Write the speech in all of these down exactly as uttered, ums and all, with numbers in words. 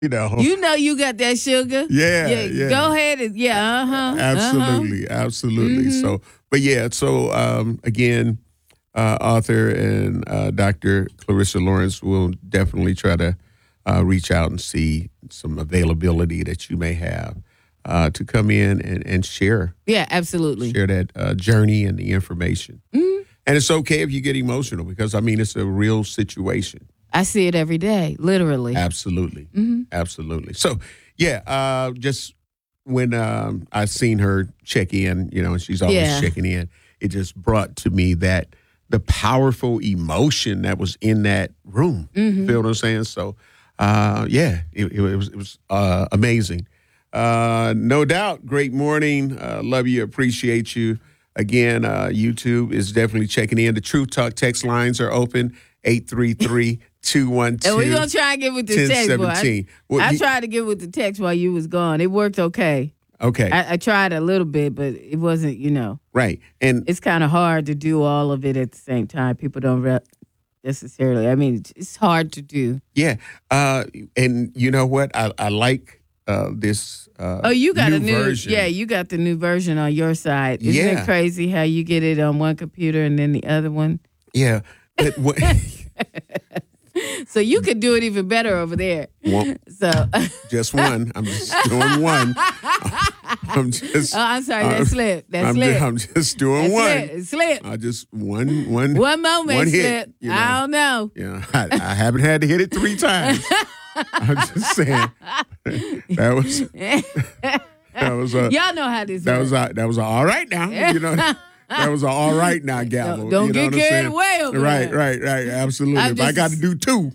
You know. You know you got that sugar. Yeah, yeah. yeah. Go ahead and yeah, uh-huh. Absolutely, uh-huh. absolutely. Mm-hmm. So, but yeah, so um, again, uh, author and uh, Doctor Clarissa Lawrence will definitely try to uh, reach out and see some availability that you may have uh, to come in and, and share. Yeah, absolutely. Share that uh, journey and the information. Mm-hmm. And it's okay if you get emotional because, I mean, it's a real situation. I see it every day, literally. Absolutely. Mm-hmm. Absolutely. So, yeah, uh, just when um, I seen her check in, you know, and she's always Yeah. checking in, it just brought to me that the powerful emotion that was in that room. Mm-hmm. Feel what I'm saying? So, uh, yeah, it, it was, it was uh, amazing. Uh, no doubt. Great morning. Uh, love you. Appreciate you. Again, uh, YouTube is definitely checking in. The Truth Talk text lines are open, eight three three, two one two, And we're going to try and get with the text, boy. I, well, I you, tried to get with the text while you was gone. It worked okay. Okay. I, I tried a little bit, but it wasn't, you know. Right. And it's kind of hard to do all of it at the same time. People don't re- necessarily. I mean, it's, it's hard to do. Yeah. Uh, and you know what? I, I like uh, this uh, Oh, you got new a new version. Yeah, you got the new version on your side. Isn't Yeah. it crazy how you get it on one computer and then the other one? Yeah. But what, so you could do it even better over there. one, So just one. I'm just doing one. I'm just. Oh, I'm sorry. That I'm- slipped. That I'm, slipped. just, I'm just doing That one. slipped. It slipped. I just one one One moment one hit, slipped. you know. I don't know. You know, I, I haven't had to hit it three times. I'm just saying that was that was a Y'all know how this that works. was a, that was a, all right now. You know, that was a, all right now, Gallo. Don't, don't you know get what I'm carried saying? away over Right, there. right, right. Absolutely. I'm If I just- got to do two,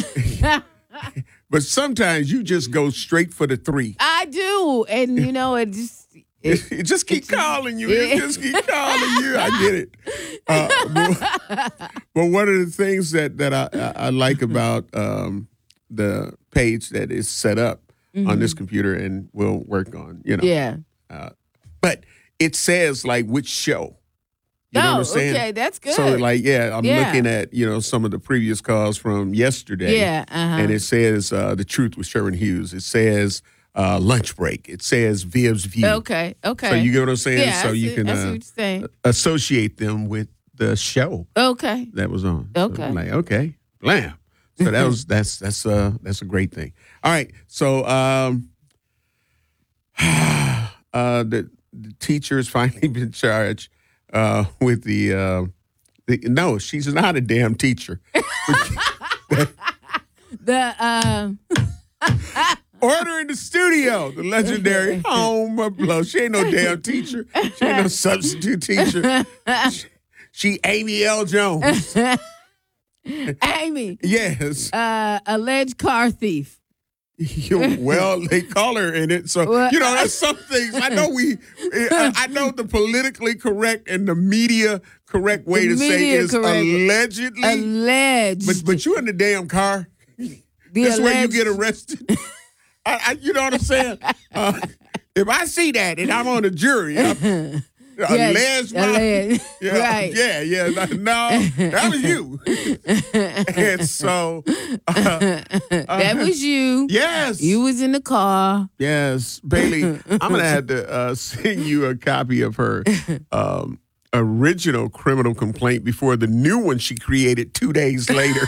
but sometimes you just go straight for the three. I do, and you know it just. It, It just keep calling you. It Yeah. just keep calling you. I get it. Uh, but, but one of the things that that I, I, I like about um, the page that is set up on this computer and we'll work on, you know. yeah. Uh, but it says like which show. You know Oh, what I'm saying? okay, that's good. So like, yeah, I'm Yeah. looking at, you know, some of the previous calls from yesterday. Yeah, uh-huh. And it says uh, The Truth with Sherman Hughes. It says uh, Lunch Break. It says Viv's View. Okay, okay. So you get what I'm saying? Yeah, so I you see- can I see uh, what you're saying. associate them with the show Okay. that was on. Okay. So I'm like, okay, blam. So that was that's that's uh that's a great thing. All right. So um uh the, the teacher has finally been charged uh with the uh the, no, she's not a damn teacher. The um. Order in the studio, the legendary home of blow. She ain't no damn teacher. She ain't no substitute teacher. She, she Amy L. Jones. Amy, Yes. uh, alleged car thief. You- well, they call her in it, so Well, you know that's some things. I know we, I, I know the politically correct and the media correct way The to say media is correct. allegedly. Alleged. but but you in the damn car. The That's where you alleged- get arrested. I, I, you know what I'm saying? Uh, if I see that and I'm on the jury, I'm, alleged, my- alleged. yeah, Right. yeah, yeah. No, that was you. And so, uh, That was you. yes, You was in the car. yes, Bailey. I'm gonna have to uh, send you a copy of her um, original criminal complaint before the new one she created two days later.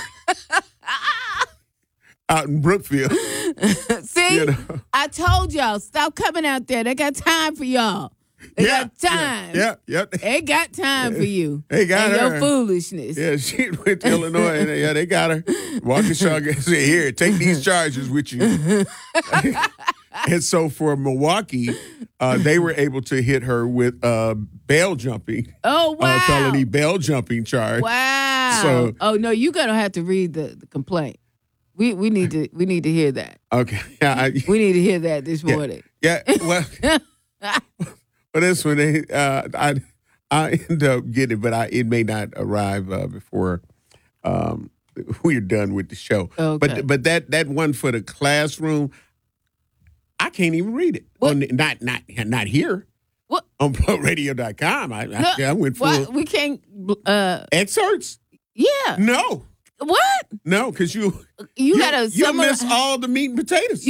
Out in Brookfield. See, You know. I told y'all, stop coming out there. They got time for y'all. They Yeah, got time. Yeah, yeah. They got time for you. They got and her. your foolishness. Yeah, she went to Illinois, and yeah, they got her. Walker Shaw said, "Here, take these charges with you." And so for Milwaukee, uh, they were able to hit her with uh, bail jumping, Oh, wow. uh, felony bail jumping charge. Wow. So- oh no, you're gonna have to read the, the complaint. We we need to we need to hear that. Okay, yeah, I, We need to hear that this Yeah. morning. yeah. Well, but this one, they, uh, I I end up getting it, but I it may not arrive uh, before um, we're done with the show. Okay. But but that that one for the classroom, I can't even read it. What? On, not not not here. What? On Pro Radio dot com. I, I, I went for Why, we can't. Uh, excerpts. yeah. No, What? no, because you You, gotta. you Some of- miss all the meat and potatoes.